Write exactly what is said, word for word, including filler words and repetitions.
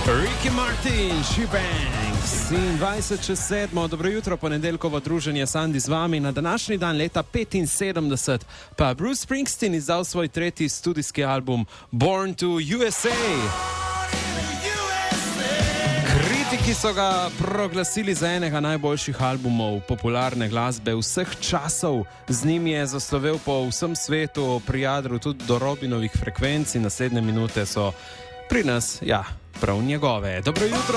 Ricky Martin, She Bangs in dvajset čez sedmo. Dobro jutro, ponedeljkovo druženje Sandi z vami. Na današnji dan leta petinsedemdeset pa Bruce Springsteen izdal svoj tretji studijski album Born to U S A. Kritiki so ga proglasili za enega najboljših albumov popularne glasbe vseh časov. Z njim je zaslovel po vsem svetu, pri jadru tudi do Robinovih frekvenc in naslednje minute so pri nas, ja, prav njegove. Dobro jutro.